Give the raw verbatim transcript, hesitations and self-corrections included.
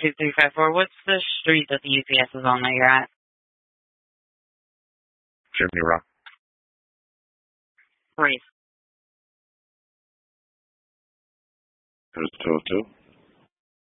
two three five four. What's the street that the U P S is on that you're at? Chimney Rock. Great. There's two oh two.